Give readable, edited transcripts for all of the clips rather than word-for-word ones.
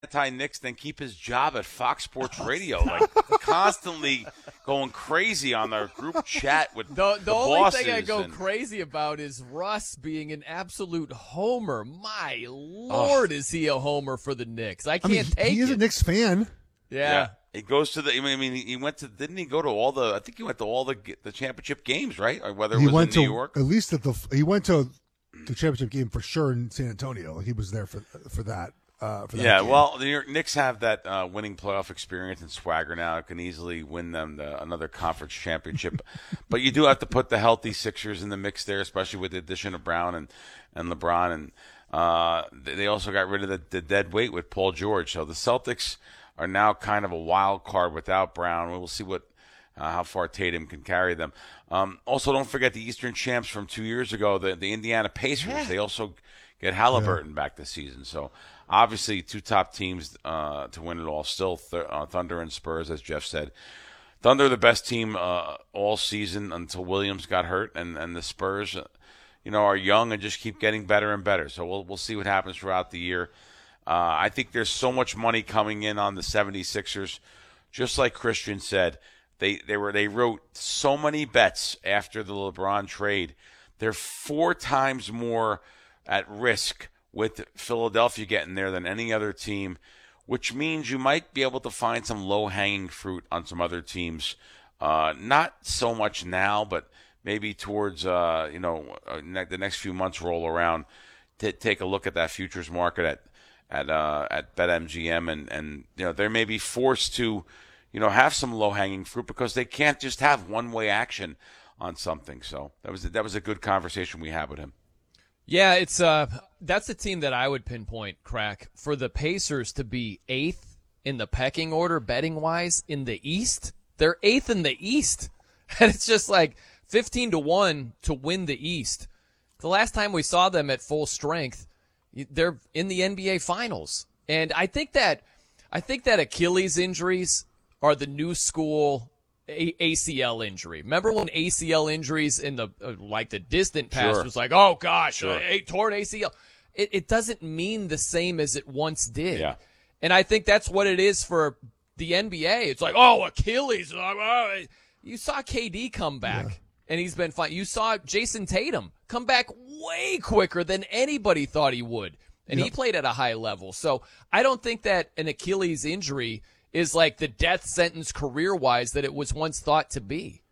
anti-Knicks than keep his job at Fox Sports Radio, like constantly going crazy on our group chat with the only bosses. thing I go crazy about is Russ being an absolute homer. My Lord, is he a homer for the Knicks? I can't take it. He is a Knicks fan. Yeah. He goes to the. I mean, he went to. Didn't he go to all the? I think he went to all the championship games, right? Or whether it was in New York. At least he went to the championship game for sure in San Antonio. He was there for that. Yeah, well, the New York Knicks have that winning playoff experience and swagger now. It can easily win them another conference championship. But you do have to put the healthy Sixers in the mix there, especially with the addition of Brown and LeBron. And they also got rid of the dead weight with Paul George. So the Celtics are now kind of a wild card without Brown. We'll see how far Tatum can carry them. Also, don't forget the Eastern champs from 2 years ago, the Indiana Pacers. Yeah. They also get Halliburton back this season. So obviously, two top teams to win it all. Still Thunder and Spurs, as Jeff said. Thunder the best team all season until Williams got hurt, and the Spurs, are young and just keep getting better and better. So we'll see what happens throughout the year. I think there's so much money coming in on the 76ers. Just like Christian said, they wrote so many bets after the LeBron trade. They're 4 times more at risk with Philadelphia getting there than any other team, which means you might be able to find some low-hanging fruit on some other teams. Not so much now, but maybe towards the next few months roll around. Take a look at that futures market at BetMGM, and they may be forced to have some low-hanging fruit because they can't just have one-way action on something. So that was a good conversation we had with him. Yeah, it's that's a team that I would pinpoint, Crack, for the Pacers to be 8th in the pecking order betting-wise in the East. They're 8th in the East, and it's just like 15-1 to win the East. The last time we saw them at full strength, they're in the NBA Finals, and I think that Achilles injuries are the new school ACL injury. Remember when ACL injuries in the the distant past was like, oh gosh, torn ACL. It doesn't mean the same as it once did. Yeah. And I think that's what it is for the NBA. It's like, oh, Achilles. You saw KD come back, and he's been fine. You saw Jason Tatum come back way quicker than anybody thought he would, and he played at a high level. So I don't think that an Achilles injury is like the death sentence career-wise that it was once thought to be.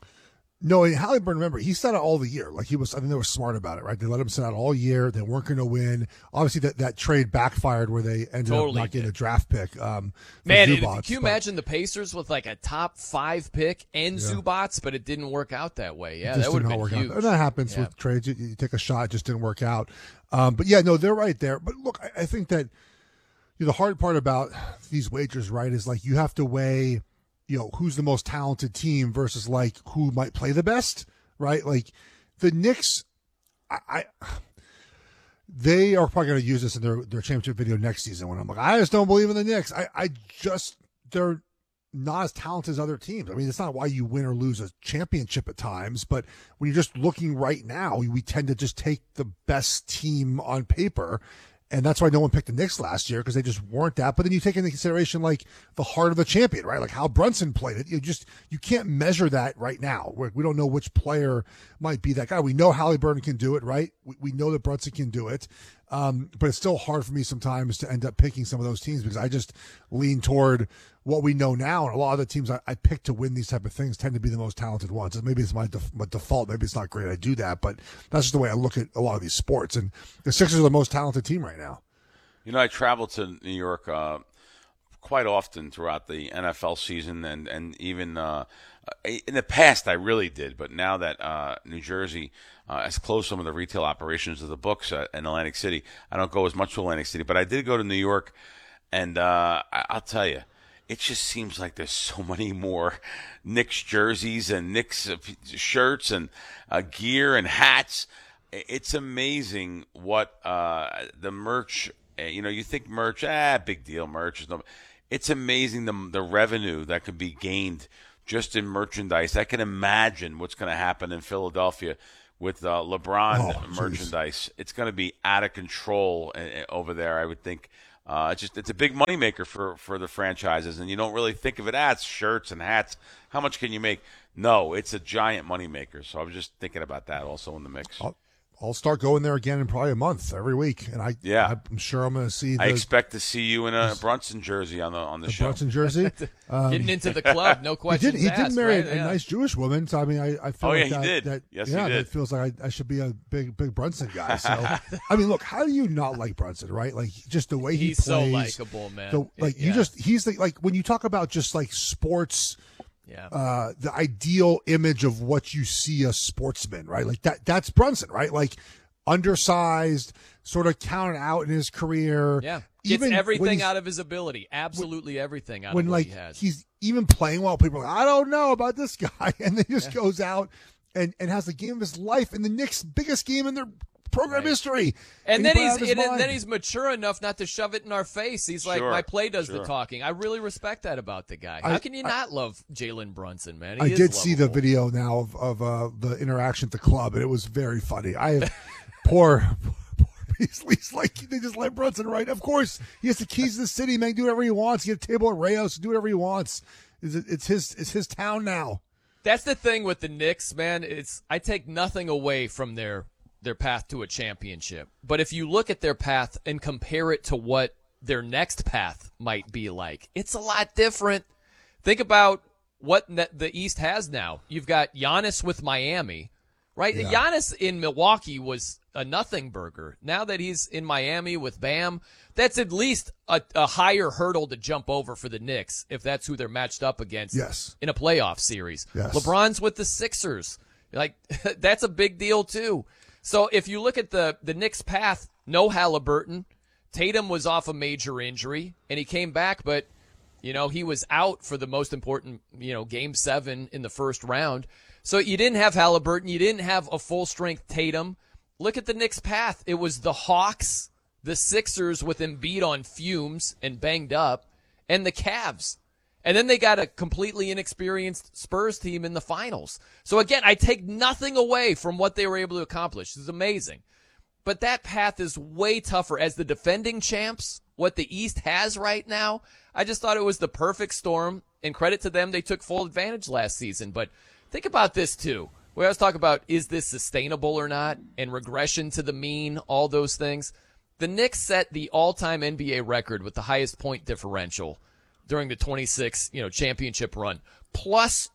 No, and Halliburton, remember, he sat out all the year. I think they were smart about it, right? They let him sit out all year. They weren't going to win. Obviously, that trade backfired where they ended up not getting a draft pick. Man, Zubats, can you imagine the Pacers with like a top 5 pick and Zubats, but it didn't work out that way. Yeah, that would have been huge. And that happens with trades. You take a shot, it just didn't work out. But yeah, no, they're right there. But look, I think that the hard part about these wagers, right, is like you have to weigh, who's the most talented team versus like who might play the best, right? Like the Knicks, they are probably going to use this in their championship video next season when I'm like, I just don't believe in the Knicks. They're not as talented as other teams. I mean, it's not why you win or lose a championship at times, but when you're just looking right now, we tend to just take the best team on paper. And that's why no one picked the Knicks last year, because they just weren't that. But then you take into consideration like the heart of the champion, right? Like how Brunson played it. You can't measure that right now. We don't know which player might be that guy. We know Halliburton can do it, right? We know that Brunson can do it. But it's still hard for me sometimes to end up picking some of those teams because I just lean toward what we know now. And a lot of the teams I pick to win these type of things tend to be the most talented ones. Maybe it's my default. Maybe it's not great I do that, but that's just the way I look at a lot of these sports. And the Sixers are the most talented team right now. I travel to New York quite often throughout the NFL season, and even in the past I really did. But now that New Jersey has closed some of the retail operations of the books in Atlantic City, I don't go as much to Atlantic City. But I did go to New York, and I'll tell you, it just seems like there's so many more Knicks jerseys and Knicks shirts and gear and hats. It's amazing what the merch. You think merch, big deal, merch. It's amazing the revenue that could be gained just in merchandise. I can imagine what's going to happen in Philadelphia with LeBron merchandise. It's going to be out of control over there, I would think. It's a big moneymaker for the franchises, and you don't really think of it as shirts and hats. How much can you make? No, it's a giant moneymaker. So I was just thinking about that also in the mix. I'll start going there again in probably a month, every week, and I'm sure I'm going to see. I expect to see you in a Brunson jersey on the show. Brunson jersey, getting into the club, no questions He did marry right? a nice Jewish woman, so I mean, I feel he that, did. That, yes, yeah, he did. It feels like I should be a big Brunson guy. So I mean, look, how do you not like Brunson, right? Like just the way he's he plays, so likable, man. He's like when you talk about just like sports. Yeah. The ideal image of what you see a sportsman, right? Like that's Brunson, right? Like undersized, sort of counted out in his career. Yeah. Gets everything out of his ability. Absolutely everything out of what he has. He's even playing well, people are like, I don't know about this guy. And then just goes out and has the game of his life in the Knicks' biggest game in their program history. And then he's mature enough not to shove it in our face. He's like, my play does the talking. I really respect that about the guy. How can you not love Jalen Brunson, man? I did see the video now of the interaction at the club, and it was very funny. I have poor Beasley's like, they just let Brunson right. Of course, he has the keys to the city, man. Do whatever he wants. He has a table at Rayos. Do whatever he wants. It's his town now. That's the thing with the Knicks, man. I take nothing away from their path to a championship. But if you look at their path and compare it to what their next path might be like, it's a lot different. Think about what the East has now. You've got Giannis with Miami, right? Yeah. Giannis in Milwaukee was a nothing burger. Now that he's in Miami with Bam, that's at least a higher hurdle to jump over for the Knicks if that's who they're matched up against in a playoff series. Yes. LeBron's with the Sixers. Like, that's a big deal too. So if you look at the Knicks' path, no Halliburton. Tatum was off a major injury, and he came back, but, he was out for the most important, Game 7 in the first round. So you didn't have Halliburton. You didn't have a full-strength Tatum. Look at the Knicks' path. It was the Hawks, the Sixers with Embiid on fumes and banged up, and the Cavs. And then they got a completely inexperienced Spurs team in the finals. So again, I take nothing away from what they were able to accomplish. It's amazing. But that path is way tougher as the defending champs, what the East has right now. I just thought it was the perfect storm, and credit to them, they took full advantage last season. But think about this too. We always talk about, is this sustainable or not, and regression to the mean, all those things. The Knicks set the all-time NBA record with the highest point differential during the 26, championship run, plus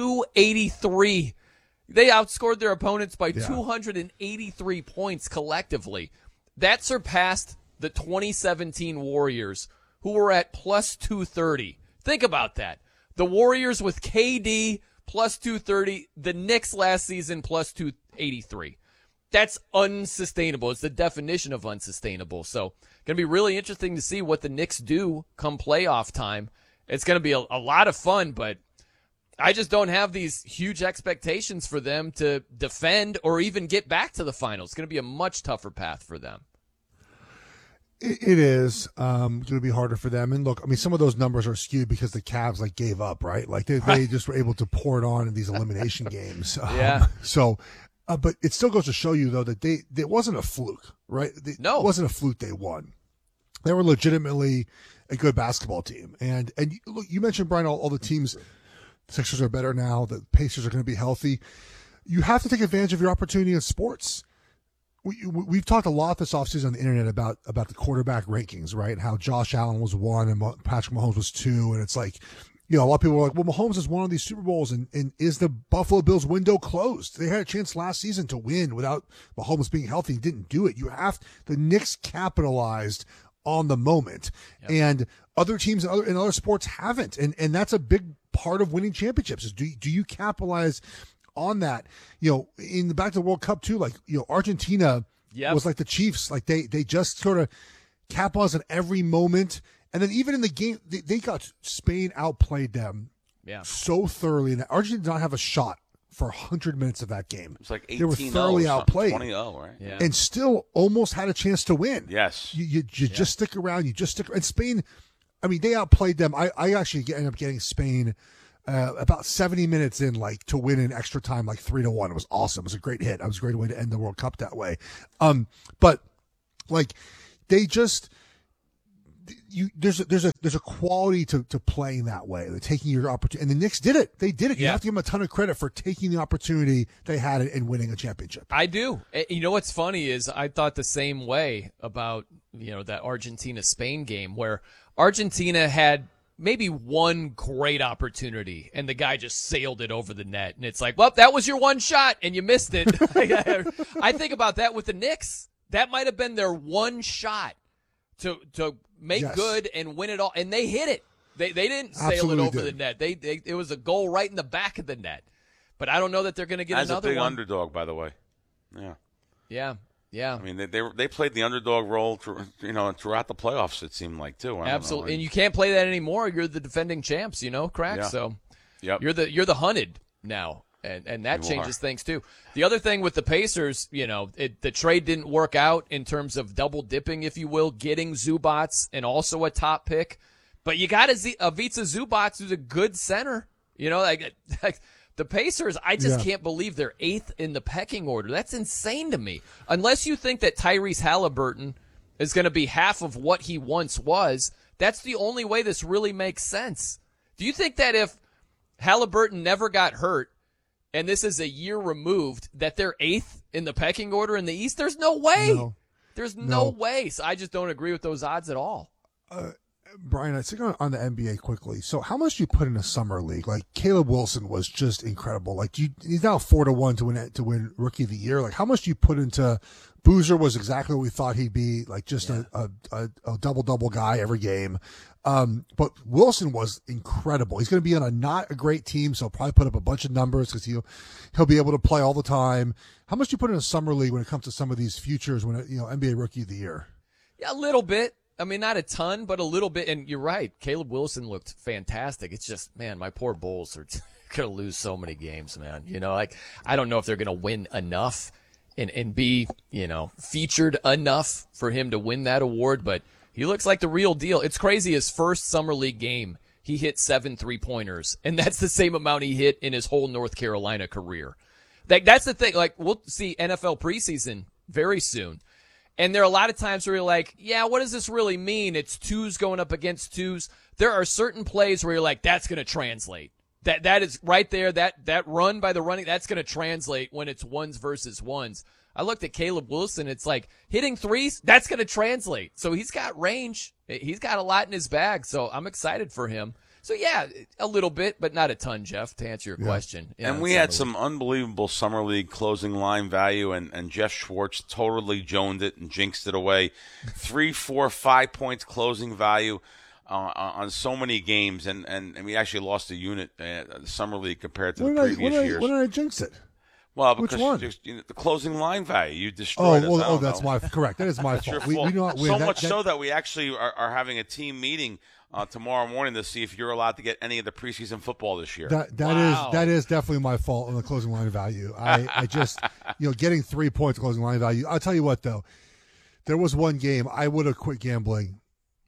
283. They outscored their opponents by 283 points collectively. That surpassed the 2017 Warriors, who were at plus 230. Think about that. The Warriors with KD plus 230, the Knicks last season plus 283. That's unsustainable. It's the definition of unsustainable. So going to be really interesting to see what the Knicks do come playoff time. It's going to be a lot of fun, but I just don't have these huge expectations for them to defend or even get back to the finals. It's going to be a much tougher path for them. It is going to be harder for them. And look, I mean, some of those numbers are skewed because the Cavs gave up, right? Like they just were able to pour it on in these elimination games. So, but it still goes to show you though that it wasn't a fluke, right? No, it wasn't a fluke. They won. They were legitimately a good basketball team. And look, you mentioned, Brian, all the teams. The Sixers are better now. The Pacers are going to be healthy. You have to take advantage of your opportunity in sports. We've talked a lot this offseason on the internet about the quarterback rankings, right? How Josh Allen was 1 and Patrick Mahomes was 2. And it's like, a lot of people are like, well, Mahomes has won all these Super Bowls, and is the Buffalo Bills window closed? They had a chance last season to win without Mahomes being healthy and didn't do it. The Knicks capitalized on the moment, and other teams in other sports haven't. And that's a big part of winning championships is do you capitalize on that? In the back to the World Cup too, Argentina was like the Chiefs, they just sort of capitalized on every moment. And then even in the game, they got Spain outplayed them so thoroughly, and Argentina did not have a shot for 100 minutes of that game. It's like 18-0. They were thoroughly outplayed. 20-0, right? Yeah. And still almost had a chance to win. Yes. You just stick around. And Spain, I mean, they outplayed them. I actually ended up getting Spain about 70 minutes in, to win in extra time, 3-1. It was awesome. It was a great hit. It was a great way to end the World Cup that way. But they just, there's a quality to playing that way, taking your opportunity. And the Knicks did it. They did it. You Yeah. have to give them a ton of credit for taking the opportunity they had in winning a championship. I do. You know what's funny is I thought the same way about, that Argentina-Spain game where Argentina had maybe one great opportunity and the guy just sailed it over the net. And it's like, well, that was your one shot and you missed it. I think about that with the Knicks. That might have been their one shot to make Yes. good and win it all. And they hit it. They didn't sail Absolutely it over did. the net. It was a goal right in the back of the net. But I don't know that they're going to get As another a big one. underdog, by the way. Yeah. Yeah. I mean, they played the underdog role, throughout the playoffs. It seemed like too. I don't know. Absolutely, and you can't play that anymore. You're the defending champs, Crack. Yeah. So Yep. you're the hunted now, and that You changes are. things too. The other thing with the Pacers, the trade didn't work out in terms of double dipping, if you will, getting Zubats and also a top pick. But you got Ivica Zubats, who's a good center. Like the Pacers, I just can't believe they're 8th in the pecking order. That's insane to me. Unless you think that Tyrese Halliburton is going to be half of what he once was, that's the only way this really makes sense. Do you think that if Halliburton never got hurt, and this is a year removed, that they're 8th in the pecking order in the East? There's no way. No. There's no No. way. So I just don't agree with those odds at all. Brian, I think on the NBA quickly. So how much do you put in a summer league? Like Caleb Wilson was just incredible. Like he's now 4-1 to win Rookie of the Year. Like how much do you put into Boozer? Was exactly what we thought he'd be. Like just a double guy every game. But Wilson was incredible. He's going to be on a not a great team, so he'll probably put up a bunch of numbers because he'll be able to play all the time. How much do you put in a summer league when it comes to some of these futures? When NBA Rookie of the Year. Yeah, a little bit. I mean, not a ton, but a little bit. And you're right. Caleb Wilson looked fantastic. It's just, man, my poor Bulls are going to lose so many games, man. I don't know if they're going to win enough and be, featured enough for him to win that award, but he looks like the real deal. It's crazy. His first summer league game, he hit 7 3-pointers, and that's the same amount he hit in his whole North Carolina career. That's the thing. Like, we'll see NFL preseason very soon. And there are a lot of times where you're like, yeah, what does this really mean? It's twos going up against twos. There are certain plays where you're like, that's going to translate. That is right there. That run by the running, that's going to translate when it's ones versus ones. I looked at Caleb Wilson. It's like hitting threes. That's going to translate. So he's got range. He's got a lot in his bag. So I'm excited for him. So yeah, a little bit, but not a ton, Jeff, to answer your question. And we had some unbelievable summer league closing line value, and Jeff Schwartz totally joned it and jinxed it away. 3, 4, 5 points closing value on so many games, and we actually lost a unit the summer league compared to the previous years. When did I jinx it? Well, Which because one? the closing line value, you destroyed it. That's correct. That is my That's your fault. We fault. do not win. So That- much that- so that we actually are having a team meeting tomorrow morning to see if you're allowed to get any of the preseason football this year. That is definitely my fault on the closing line value. I just getting 3 points closing line value. I'll tell you what though, there was one game I would have quit gambling.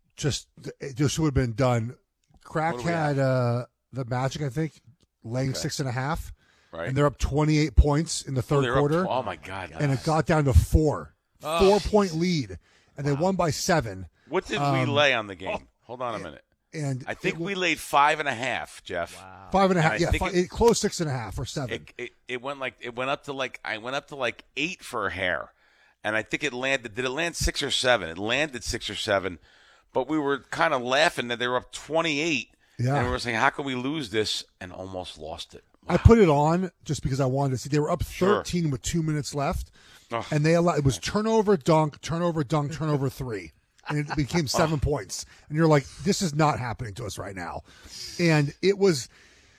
It just would have been done. Crack What do we had the Magic, I think, laying 6.5, right? and they're up 28 points in the third They're up quarter, oh my God! and it got down to 4 point lead, and they won by 7. What did we lay on the game? Hold on a minute. And I think we laid 5.5, Jeff. Wow. 5.5. I Yeah, think it closed 6.5 or 7. It went up to like 8 for a hair, and I think it landed. Did it land 6 or 7? It landed 6 or 7, but we were kind of laughing that they were up 28. Yeah. And we were saying, how can we lose this? And almost lost it. I put it on just because I wanted to see. They were up Sure. 13 with 2 minutes left, Ugh. and it was turnover, dunk, turnover, 3, and it became 7 points. And you're like, this is not happening to us right now. And it was.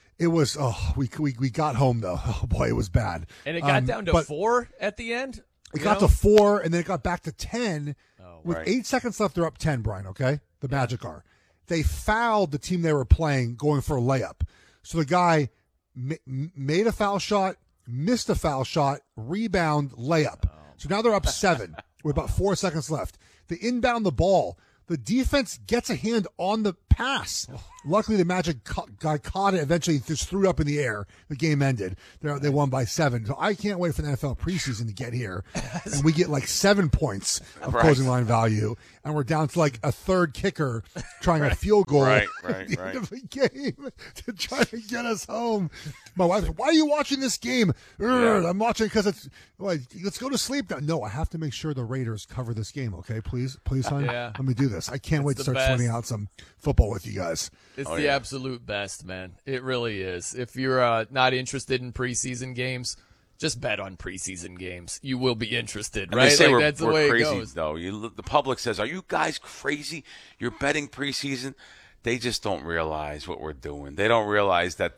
Oh, we got home though. Oh boy, it was bad. And it got down to but 4 at the end? It got to 4, and then it got back to 10. With right. 8 seconds left, they're up 10, Brian, okay? The Magic are. They fouled the team they were playing going for a layup. So the guy made a foul shot, missed a foul shot, rebound, layup. So now they're up 7 with about 4 seconds left. They inbound the ball. The defense gets a hand on the pass. Luckily, the Magic guy caught it, eventually just threw it up in the air. The game ended. They won by 7. So I can't wait for the NFL preseason to get here. And we get like 7 points of closing line value. And we're down to like a third kicker trying a field goal at the end of the game to try to get us home. My wife's like, why are you watching this game? I'm watching because it's like, let's go to sleep now. No, I have to make sure the Raiders cover this game, okay? Please, hon. Yeah. Let me do this. I can't wait to start best. sweating out some football with you guys. It's the absolute best, man. It really is. If you're not interested in preseason games, just bet on preseason games. You will be interested, right? They say like, that's the way crazy, it goes. though. The public says, "Are you guys crazy? You're betting preseason." They just don't realize what we're doing. They don't realize that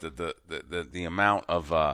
the amount of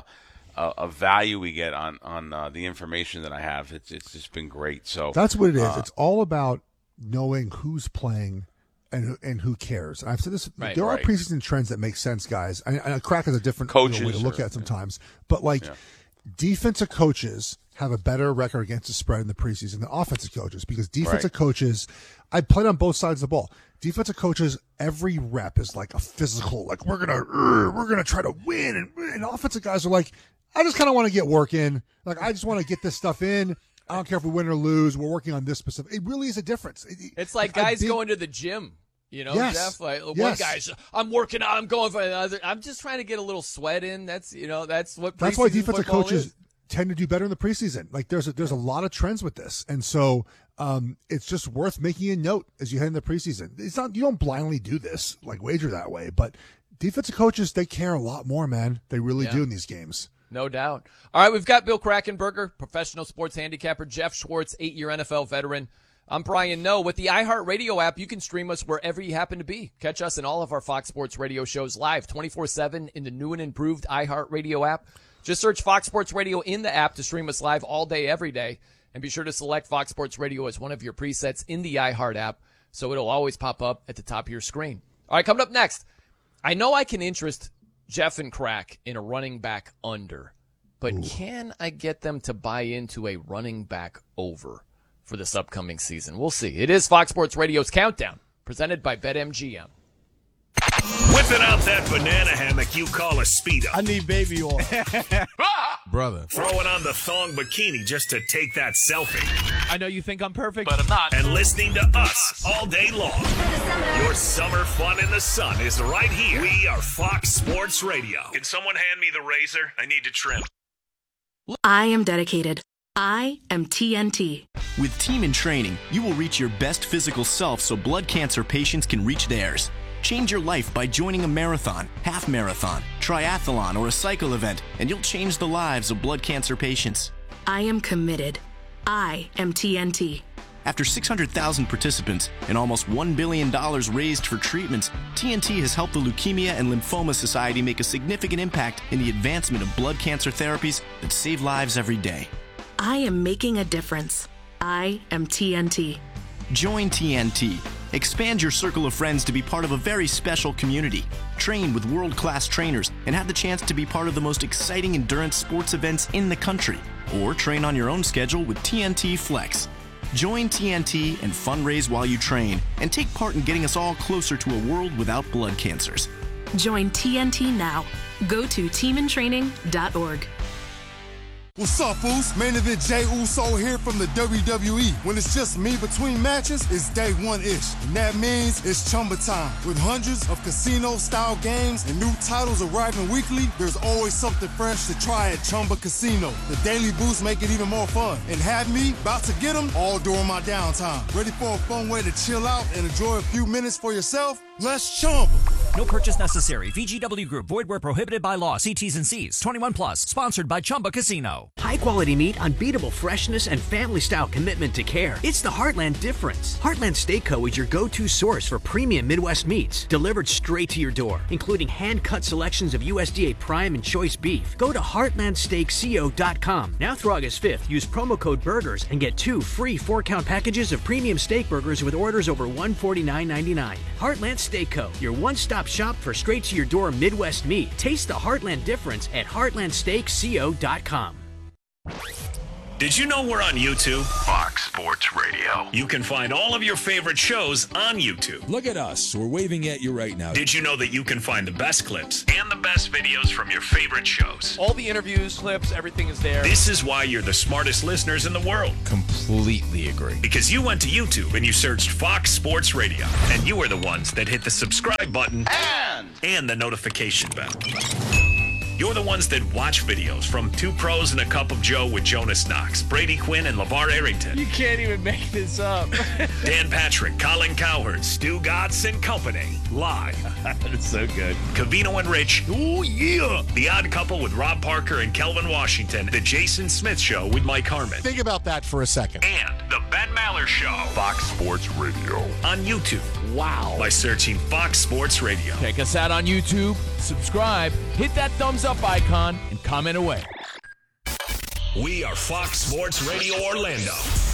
value we get on the information that I have. It's just been great. So that's what it is. It's all about knowing who's playing and who cares. And I've said this. There are preseason trends that make sense, guys. And crack is a different way to look at it sometimes. But defensive coaches have a better record against the spread in the preseason than offensive coaches, because defensive coaches, I played on both sides of the ball. Defensive coaches, every rep is like a physical, like we're gonna try to win, and offensive guys are like, I just kind of want to get work in. Like, I just want to get this stuff in. I don't care if we win or lose. We're working on this specific. It really is a difference. It's like guys going to the gym. You know, Jeff, like one guy's, I'm working out, I'm going for another. I'm just trying to get a little sweat in. That's what. That's why defensive coaches tend to do better in the preseason. Like there's a lot of trends with this, and so it's just worth making a note as you head into the preseason. It's not, you don't blindly do this, like wager that way, but defensive coaches, they care a lot more, man. They really do in these games. No doubt. All right, we've got Bill Krackomberger, professional sports handicapper, Jeff Schwartz, 8-year NFL veteran. I'm Brian Noe. With the iHeartRadio app, you can stream us wherever you happen to be. Catch us in all of our Fox Sports Radio shows live 24/7 in the new and improved iHeartRadio app. Just search Fox Sports Radio in the app to stream us live all day, every day. And be sure to select Fox Sports Radio as one of your presets in the iHeart app, so it'll always pop up at the top of your screen. All right, coming up next, I know I can interest Jeff and Crack in a running back under, but can I get them to buy into a running back over for this upcoming season? We'll see. It is Fox Sports Radio's Countdown, presented by BetMGM. Whipping out that banana hammock you call a Speedo. I need baby oil. Brother. Throwing on the thong bikini just to take that selfie. I know you think I'm perfect, but I'm not. And listening to us all day long. Your summer fun in the sun is right here. We are Fox Sports Radio. Can someone hand me the razor? I need to trim. I am dedicated. I am TNT. With Team in Training, you will reach your best physical self so blood cancer patients can reach theirs. Change your life by joining a marathon, half marathon, triathlon, or a cycle event, and you'll change the lives of blood cancer patients. I am committed. I am TNT. After 600,000 participants and almost $1 billion raised for treatments, TNT has helped the Leukemia and Lymphoma Society make a significant impact in the advancement of blood cancer therapies that save lives every day. I am making a difference. I am TNT. Join TNT. Expand your circle of friends to be part of a very special community. Train with world-class trainers and have the chance to be part of the most exciting endurance sports events in the country. Or train on your own schedule with TNT Flex. Join TNT and fundraise while you train, and take part in getting us all closer to a world without blood cancers. Join TNT now. Go to teamintraining.org. What's up, Foos? Main event Jey Uso here from the WWE. When it's just me between matches, it's day one-ish. And that means it's Chumba time. With hundreds of casino-style games and new titles arriving weekly, there's always something fresh to try at Chumba Casino. The daily boosts make it even more fun. And have me about to get them all during my downtime. Ready for a fun way to chill out and enjoy a few minutes for yourself? Let's Chumba. No purchase necessary. VGW Group. Void where prohibited by law. See T's and C's. 21 plus. Sponsored by Chumba Casino. High quality meat, unbeatable freshness, and family style commitment to care. It's the Heartland difference. Heartland Steak Co. is your go-to source for premium Midwest meats, delivered straight to your door, including hand-cut selections of USDA prime and choice beef. Go to heartlandsteakco.com. Now through August 5th, use promo code BURGERS and get 2 free 4-count packages of premium steak burgers with orders over $149.99. Heartland Steak Co., your one-stop shop for straight-to-your-door Midwest meat. Taste the Heartland difference at heartlandsteakco.com. Did you know we're on YouTube? Fox Sports Sports Radio. You can find all of your favorite shows on YouTube. Look at us. We're waving at you right now. Did you know that you can find the best clips and the best videos from your favorite shows? All the interviews, clips, everything is there. This is why you're the smartest listeners in the world. Completely agree. Because you went to YouTube and you searched Fox Sports Radio. And you were the ones that hit the subscribe button and the notification bell. You're the ones that watch videos from Two Pros and a Cup of Joe with Jonas Knox, Brady Quinn, and LeVar Arrington. You can't even make this up. Dan Patrick, Colin Cowherd, Stu Gotts and Company. Live. It's so good. Cavino and Rich. Oh, yeah. The Odd Couple with Rob Parker and Kelvin Washington. The Jason Smith Show with Mike Harmon. Think about that for a second. And the Ben Maller Show. Fox Sports Radio. On YouTube. Wow. By searching Fox Sports Radio. Check us out on YouTube. Subscribe. Hit that thumbs up icon and comment away. We are Fox Sports Radio Orlando.